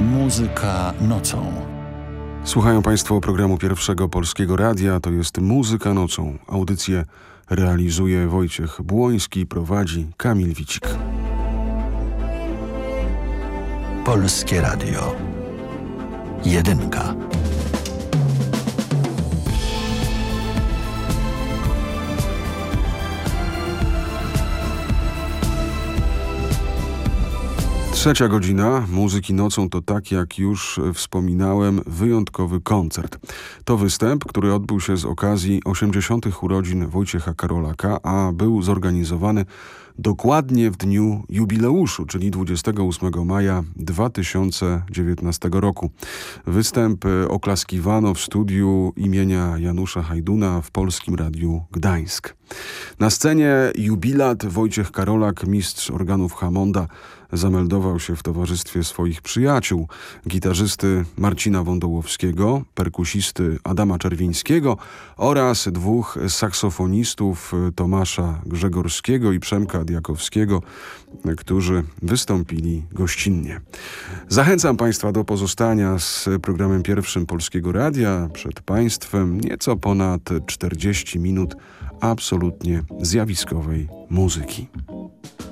Muzyka nocą. Słuchają Państwo programu Pierwszego Polskiego Radia. To jest Muzyka nocą. Audycję realizuje Wojciech Błoński, prowadzi Kamil Wicik. Polskie Radio. Jedynka. Trzecia godzina Muzyki nocą to, tak jak już wspominałem, wyjątkowy koncert. To występ, który odbył się z okazji 80. urodzin Wojciecha Karolaka, a był zorganizowany dokładnie w dniu jubileuszu, czyli 28 maja 2019 roku. Występ oklaskiwano w studiu imienia Janusza Hajduna w Polskim Radiu Gdańsk. Na scenie jubilat Wojciech Karolak, mistrz organów Hammonda, zameldował się w towarzystwie swoich przyjaciół, gitarzysty Marcina Wądołowskiego, perkusisty Adama Czerwińskiego oraz dwóch saksofonistów Tomasza Grzegorskiego i Przemka Diakowskiego, którzy wystąpili gościnnie. Zachęcam Państwa do pozostania z programem Pierwszym Polskiego Radia. Przed Państwem nieco ponad 40 minut absolutnie zjawiskowej muzyki.